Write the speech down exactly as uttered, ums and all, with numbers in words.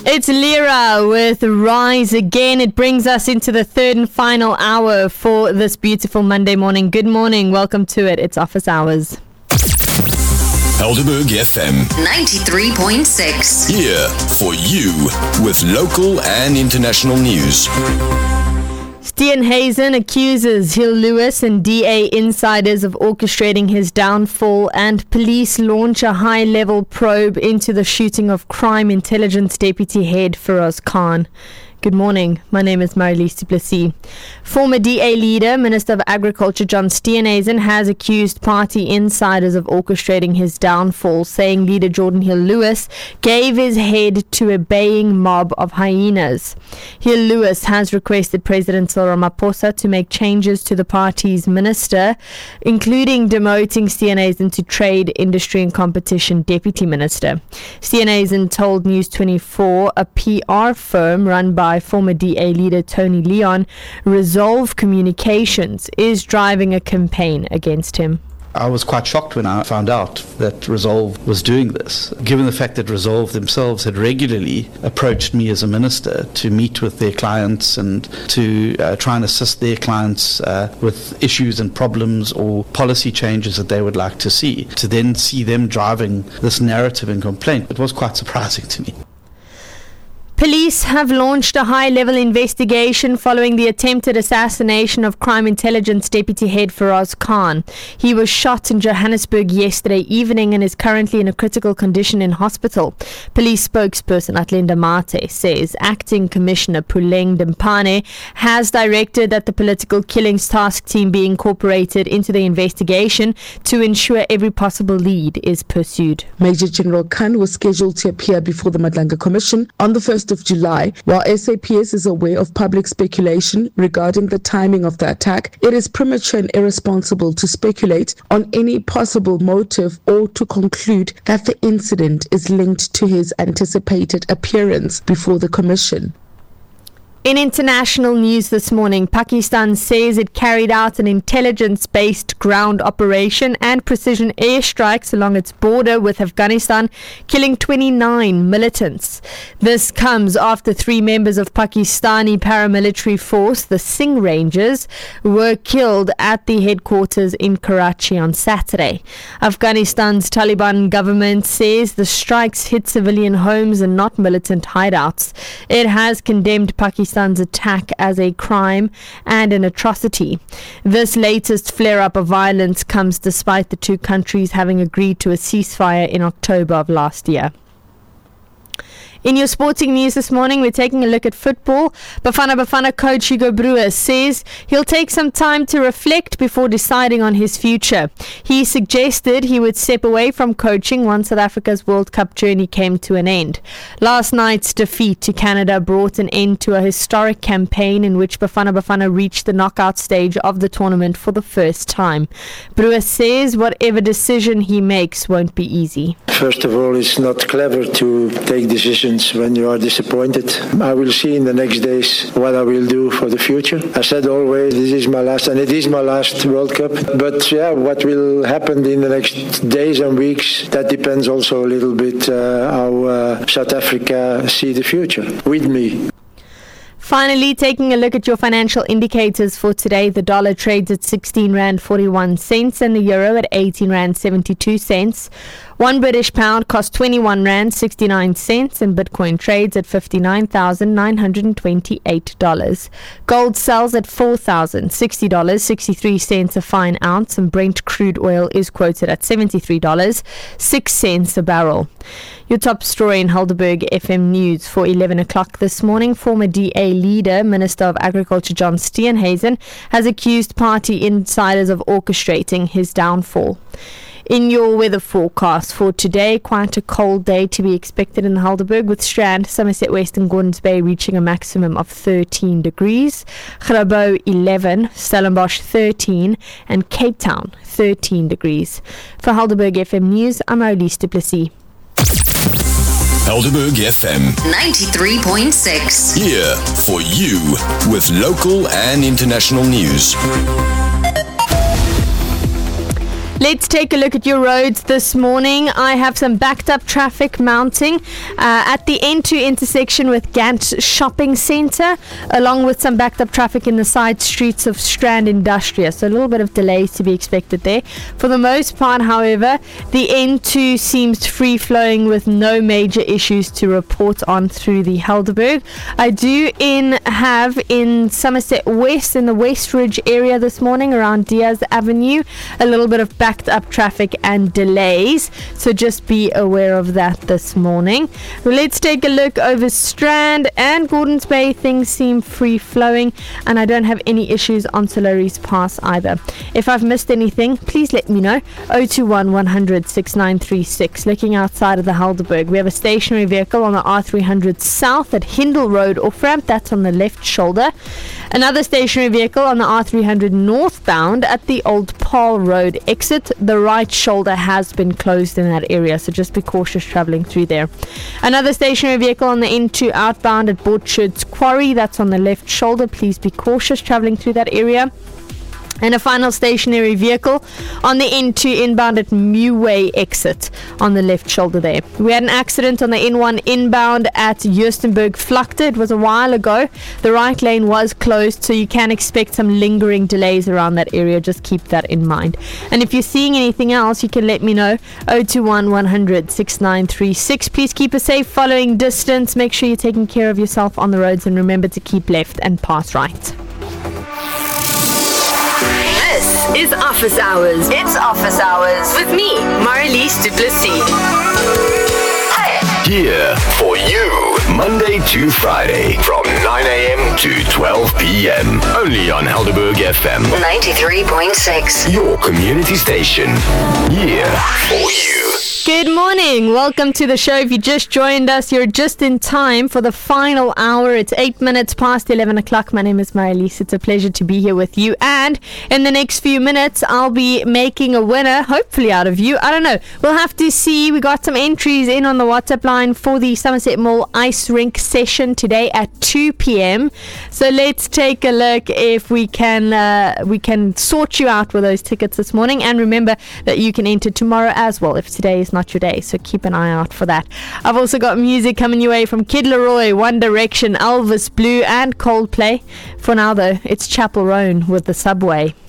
It's Lyra with Rise Again. It brings us into the third and final hour for this beautiful Monday morning. Good morning. Welcome to it. It's office hours. Helderberg F M ninety-three point six. Here for you with local and international news. Steenhuisen accuses Hill Lewis and D A insiders of orchestrating his downfall, and police launch a high-level probe into the shooting of Crime Intelligence Deputy Head Feroz Khan. Good morning. My name is Marilise du Plessis. Former D A leader, Minister of Agriculture John Steenhuisen, has accused party insiders of orchestrating his downfall, saying leader Jordan Hill Lewis gave his head to a baying mob of hyenas. Hill Lewis has requested President Cyril Ramaphosa to make changes to the party's minister, including demoting Steenhuisen to Trade, Industry and Competition Deputy Minister. Steenhuisen told News twenty-four a P R firm run by former D A leader Tony Leon, Resolve Communications, is driving a campaign against him. I was quite shocked when I found out that Resolve was doing this, given the fact that Resolve themselves had regularly approached me as a minister to meet with their clients and to uh, try and assist their clients uh, with issues and problems or policy changes that they would like to see. To then see them driving this narrative and complaint, it was quite surprising to me. Police have launched a high-level investigation following the attempted assassination of Crime Intelligence Deputy Head Feroz Khan. He was shot in Johannesburg yesterday evening and is currently in a critical condition in hospital. Police spokesperson Atlinda Mate says Acting Commissioner Puleng Dimpane has directed that the Political Killings Task Team be incorporated into the investigation to ensure every possible lead is pursued. Major General Khan was scheduled to appear before the Madlanga Commission on the first of July. While S A P S is aware of public speculation regarding the timing of the attack, it is premature and irresponsible to speculate on any possible motive or to conclude that the incident is linked to his anticipated appearance before the Commission. In international news this morning, Pakistan says it carried out an intelligence-based ground operation and precision airstrikes along its border with Afghanistan, killing twenty-nine militants. This comes after three members of Pakistani paramilitary force, the Singh Rangers, were killed at the headquarters in Karachi on Saturday. Afghanistan's Taliban government says the strikes hit civilian homes and not militant hideouts. It has condemned Pakistan attack as a crime and an atrocity. This latest flare-up of violence comes despite the two countries having agreed to a ceasefire in October of last year. In your sporting news this morning, we're taking a look at football. Bafana Bafana coach Hugo Broos says he'll take some time to reflect before deciding on his future. He suggested he would step away from coaching once South Africa's World Cup journey came to an end. Last night's defeat to Canada brought an end to a historic campaign in which Bafana Bafana reached the knockout stage of the tournament for the first time. Broos says whatever decision he makes won't be easy. First of all, it's not clever to take decisions when you are disappointed. I will see in the next days what I will do for the future. I said always, this is my last, and it is my last World Cup. But yeah, what will happen in the next days and weeks, that depends also a little bit uh, how uh, South Africa see the future with me. Finally, taking a look at your financial indicators for today, the dollar trades at sixteen rand forty-one cents and the euro at eighteen rand seventy-two cents. One British pound costs twenty-one rand sixty-nine cents and Bitcoin trades at fifty-nine thousand nine hundred twenty-eight dollars. Gold sells at four thousand sixty dollars and sixty-three cents a fine ounce, and Brent crude oil is quoted at seventy-three dollars and six cents a barrel. Your top story in Helderberg F M News for eleven o'clock this morning. Former D A leader, Minister of Agriculture John Steenhuisen, has accused party insiders of orchestrating his downfall. In your weather forecast for today, quite a cold day to be expected in Helderberg, with Strand, Somerset West and Gordons Bay reaching a maximum of thirteen degrees, Grabo eleven, Stellenbosch thirteen and Cape Town thirteen degrees. For Helderberg F M News, I'm Marilise du Plessis. Helderberg F M ninety-three point six. Here for you with local and international news. Let's take a look at your roads this morning. I have some backed up traffic mounting uh, at the N two intersection with Gant Shopping Centre, along with some backed up traffic in the side streets of Strand Industrial. So a little bit of delays to be expected there. For the most part, however, the N two seems free flowing with no major issues to report on through the Helderberg. I do in have in Somerset West, in the West Ridge area this morning around Diaz Avenue, a little bit of backed up traffic and delays, so just be aware of that this morning. Well, let's take a look over Strand and Gordons Bay. Things seem free flowing and I don't have any issues on Solaris Pass either. If I've missed anything, please let me know. oh two one, one hundred, six nine three six. Looking outside of the Helderberg, we have a stationary vehicle on the R three hundred south at Hindle Road off ramp, that's on the left shoulder. Another stationary vehicle on the R three hundred northbound at the Old Paul Road exit. The right shoulder has been closed in that area, so just be cautious travelling through there. Another stationary vehicle on the N two outbound at Borchard's Quarry, that's on the left shoulder. Please be cautious travelling through that area. And a final stationary vehicle on the N two inbound at Meway exit on the left shoulder there. We had an accident on the N one inbound at Joostenburg Vlakte. It was a while ago. The right lane was closed, so you can expect some lingering delays around that area. Just keep that in mind. And if you're seeing anything else, you can let me know. oh two one, one hundred, six nine three six. Please keep a safe following distance. Make sure you're taking care of yourself on the roads and remember to keep left and pass right. This is Office Hours. It's Office Hours with me, Marlies du Plessis. Here for you, Monday to Friday, from nine a.m. to twelve p.m. Only on Helderberg F M. ninety-three point six. Your community station. Here for you. Good morning. Welcome to the show. If you just joined us, you're just in time for the final hour. It's eight minutes past eleven o'clock. My name is Marlies. It's a pleasure to be here with you. And in the next few minutes, I'll be making a winner, hopefully out of you. I don't know. We'll have to see. We got some entries in on the WhatsApp line for the Somerset Mall Ice Rink session today at two p.m. So let's take a look if we can uh, we can sort you out with those tickets this morning. And remember that you can enter tomorrow as well if today is not your day, so keep an eye out for that. I've also got music coming your way from Kid Laroi, One Direction, Elvis Blue and Coldplay. For now though, it's Chapel Roan with The Subway.